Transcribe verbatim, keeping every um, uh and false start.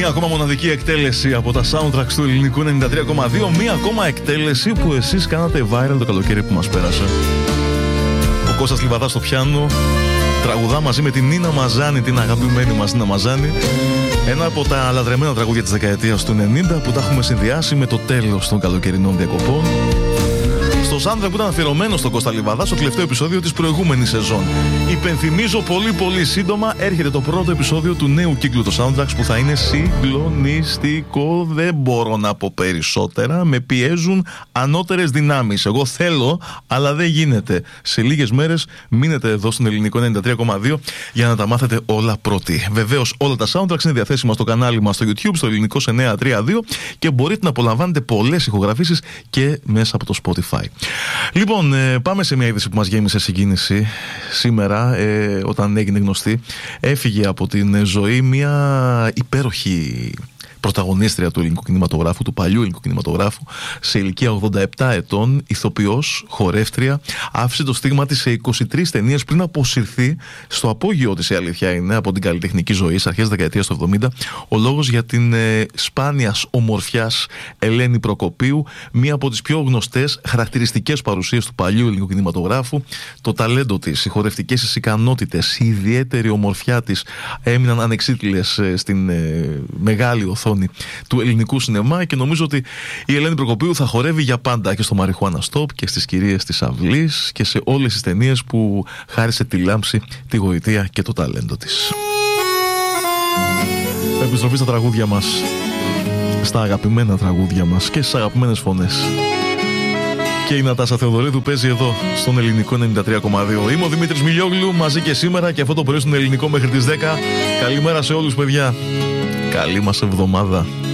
Μία ακόμα μοναδική εκτέλεση από τα soundtracks του ελληνικού ενενήντα τρία κόμμα δύο. Μία ακόμα εκτέλεση που εσείς κάνατε viral το καλοκαίρι που μας πέρασε. Ο Κώστας Λιβαδάς στο πιάνο τραγουδά μαζί με την Νίνα Μαζάνη, την αγαπημένη μας Νίνα Μαζάνη. Ένα από τα λατρεμένα τραγούδια της δεκαετίας του ενενήντα που τα έχουμε συνδυάσει με το τέλος των καλοκαιρινών διακοπών. Στο soundtrack που ήταν αφιερωμένο στον Κώστα Λιβαδά στο τελευταίο επεισόδιο της προηγούμενης σεζόν. Υπενθυμίζω πολύ πολύ σύντομα έρχεται το πρώτο επεισόδιο του νέου κύκλου των soundtracks που θα είναι συγκλονιστικό. Δεν μπορώ να πω περισσότερα. Με πιέζουν ανώτερες δυνάμεις. Εγώ θέλω, αλλά δεν γίνεται. Σε λίγες μέρες μείνετε εδώ στον ελληνικό ενενήντα τρία κόμμα δύο για να τα μάθετε όλα πρώτοι. Βεβαίως όλα τα soundtracks είναι διαθέσιμα στο κανάλι μας στο YouTube, στο ελληνικό εννιακόσια τριάντα δύο και μπορείτε να απολαμβάνετε πολλές ηχογραφήσεις και μέσα από το Spotify. Λοιπόν, ε, πάμε σε μια είδηση που μας γέμισε συγκίνηση σήμερα, ε, όταν έγινε γνωστή. Έφυγε από την ζωή μια υπέροχη πρωταγωνίστρια του ελληνικού κινηματογράφου, του παλιού ελληνικού κινηματογράφου, σε ηλικία ογδόντα επτά ετών, ηθοποιός, χορεύτρια, άφησε το στίγμα της σε είκοσι τρεις ταινίες πριν αποσυρθεί στο απόγειό της, η αλήθεια είναι, από την καλλιτεχνική ζωή στις αρχές δεκαετίας του εβδομήντα. Ο λόγος για την ε, σπάνιας ομορφιάς Ελένη Προκοπίου, μία από τις πιο γνωστές χαρακτηριστικές παρουσίες του παλιού ελληνικού κινηματογράφου. Το ταλέντο της, οι χορευτικές της ικανότητες, η ιδιαίτερη ομορφιά της έμειναν ανεξίτηλες ε, στην ε, μεγάλη οθόνη του ελληνικού σινεμά και νομίζω ότι η Ελένη Προκοπίου θα χορεύει για πάντα και στο Marijuana Stop και στις κυρίες της αυλής και σε όλες τις ταινίες που χάρισε τη λάμψη, τη γοητεία και το ταλέντο της. Επιστροφή στα τραγούδια μας, στα αγαπημένα τραγούδια μας και στις αγαπημένες φωνές. Και η Νατάσα Θεοδωρίδου παίζει εδώ στον ελληνικό ενενήντα τρία κόμμα δύο. Είμαι ο Δημήτρης Μιλιόγλου, μαζί και σήμερα και αυτό το πρωί στον ελληνικό μέχρι τις δέκα. Καλημέρα σε όλους παιδιά. Καλή μας εβδομάδα.